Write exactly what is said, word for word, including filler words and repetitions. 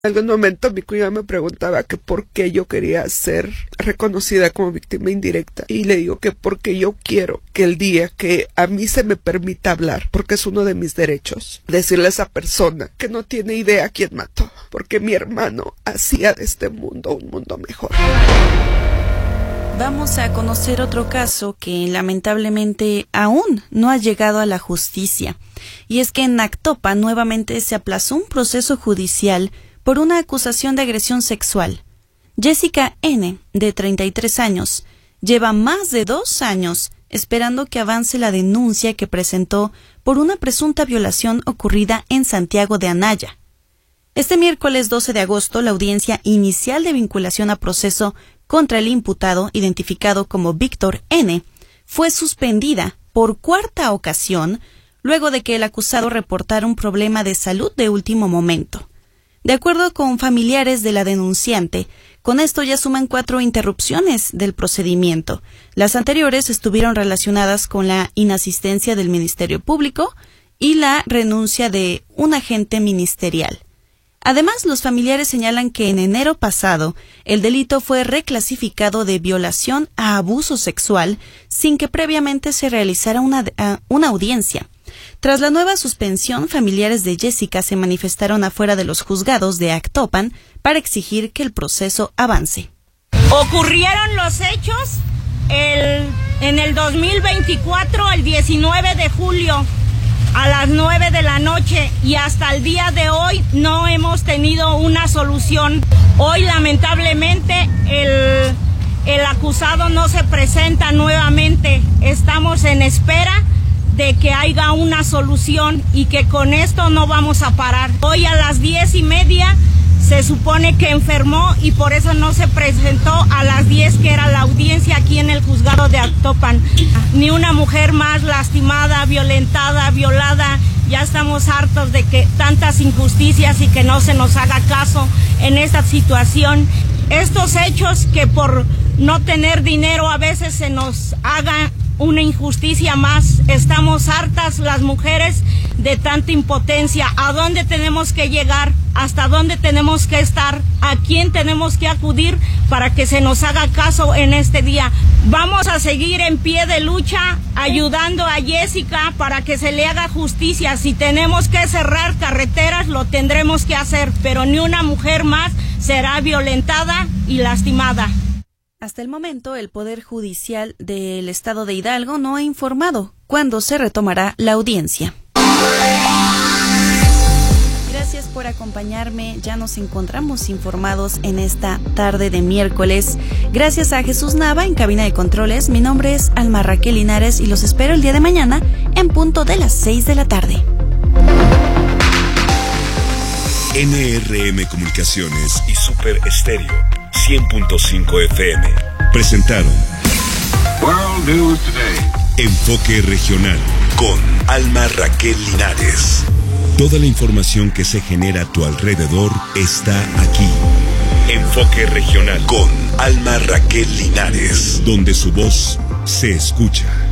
En algún momento mi cuñada me preguntaba que por qué yo quería ser reconocida como víctima indirecta. Y le digo que porque yo quiero que el día que a mí se me permita hablar, porque es uno de mis derechos, decirle a esa persona que no tiene idea quién mató, porque mi hermano hacía de este mundo un mundo mejor. Vamos a conocer otro caso que lamentablemente aún no ha llegado a la justicia. Y es que en Actopan nuevamente se aplazó un proceso judicial por una acusación de agresión sexual. Jessica N., de treinta y tres años, lleva más de dos años esperando que avance la denuncia que presentó por una presunta violación ocurrida en Santiago de Anaya. Este miércoles doce de agosto, la audiencia inicial de vinculación a proceso contra el imputado, identificado como Víctor N., fue suspendida por cuarta ocasión luego de que el acusado reportara un problema de salud de último momento. De acuerdo con familiares de la denunciante, con esto ya suman cuatro interrupciones del procedimiento. Las anteriores estuvieron relacionadas con la inasistencia del Ministerio Público y la renuncia de un agente ministerial. Además, los familiares señalan que en enero pasado el delito fue reclasificado de violación a abuso sexual sin que previamente se realizara una, uh, una audiencia. Tras la nueva suspensión, familiares de Jessica se manifestaron afuera de los juzgados de Actopan para exigir que el proceso avance. Ocurrieron los hechos el, en el dos mil veinticuatro, el diecinueve de julio, a las nueve de la noche, y hasta el día de hoy no hemos tenido una solución. Hoy, lamentablemente, el, el acusado no se presenta nuevamente. Estamos en espera de que haya una solución y que con esto no vamos a parar. Hoy a las diez y media se supone que enfermó y por eso no se presentó a las diez, que era la audiencia aquí en el juzgado de Actopan. Ni una mujer más lastimada, violentada, violada. Ya estamos hartos de que tantas injusticias y que no se nos haga caso en esta situación. Estos hechos que por no tener dinero a veces se nos haga una injusticia más. Estamos hartas las mujeres de tanta impotencia. ¿A dónde tenemos que llegar? ¿Hasta dónde tenemos que estar? ¿A quién tenemos que acudir para que se nos haga caso en este día? Vamos a seguir en pie de lucha ayudando a Jessica para que se le haga justicia. Si tenemos que cerrar carreteras, lo tendremos que hacer, pero ni una mujer más será violentada y lastimada. Hasta el momento, el Poder Judicial del Estado de Hidalgo no ha informado cuándo se retomará la audiencia. Gracias por acompañarme. Ya nos encontramos informados en esta tarde de miércoles. Gracias a Jesús Nava en cabina de controles. Mi nombre es Alma Raquel Linares y los espero el día de mañana en punto de las seis de la tarde. N R M Comunicaciones y Super Estéreo cien punto cinco F M presentaron World News Today. Enfoque Regional con Alma Raquel Linares. Toda la información que se genera a tu alrededor está aquí. Enfoque Regional con Alma Raquel Linares, donde su voz se escucha.